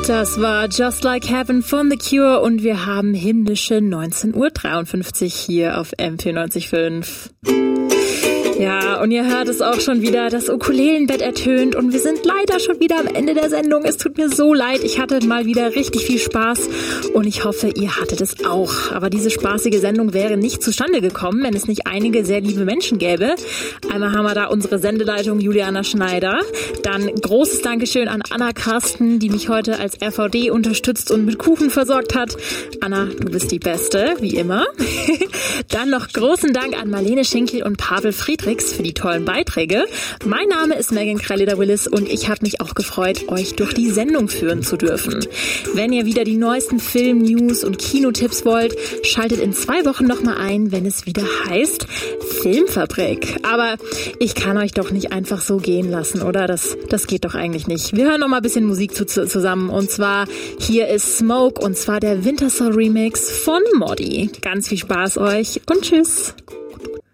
Das war Just Like Heaven von The Cure und wir haben himmlische 19:53 Uhr hier auf M94.5. Ja, und ihr hört es auch schon wieder, das Ukulelenbett ertönt und wir sind leider schon wieder am Ende der Sendung. Es tut mir so leid, ich hatte mal wieder richtig viel Spaß und ich hoffe, ihr hattet es auch. Aber diese spaßige Sendung wäre nicht zustande gekommen, wenn es nicht einige sehr liebe Menschen gäbe. Einmal haben wir da unsere Sendeleitung Juliana Schneider. Dann großes Dankeschön an Anna Karsten, die mich heute als RVD unterstützt und mit Kuchen versorgt hat. Anna, du bist die Beste, wie immer. Dann noch großen Dank an Marlene Schinkel und Pavel Friedrichs für die tollen Beiträge. Mein Name ist Megan Krelleder-Willis und ich habe mich auch gefreut, euch durch die Sendung führen zu dürfen. Wenn ihr wieder die neuesten Film-News und Kinotipps wollt, schaltet in 2 Wochen nochmal ein, wenn es wieder heißt Filmfabrik. Aber ich kann euch doch nicht einfach so gehen lassen, oder? Das geht doch eigentlich nicht. Wir hören noch mal ein bisschen Musik zusammen und zwar hier ist Smoke und zwar der Wintersoul Remix von Modi. Ganz viel Spaß euch und tschüss.